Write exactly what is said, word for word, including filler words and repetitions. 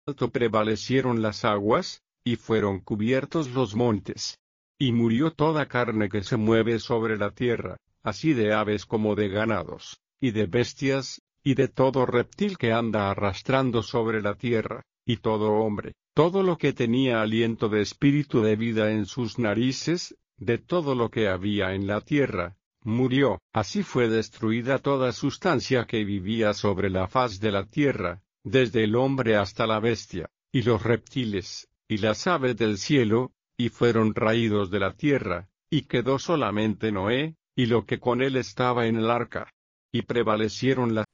alto prevalecieron las aguas, y fueron cubiertos los montes. Y murió toda carne que se mueve sobre la tierra, así de aves como de ganados, y de bestias, y de todo reptil que anda arrastrando sobre la tierra, y todo hombre, todo lo que tenía aliento de espíritu de vida en sus narices, de todo lo que había en la tierra, murió. Así fue destruida toda sustancia que vivía sobre la faz de la tierra, desde el hombre hasta la bestia, y los reptiles, y las aves del cielo, y fueron raídos de la tierra, y quedó solamente Noé, y lo que con él estaba en el arca. Y prevalecieron las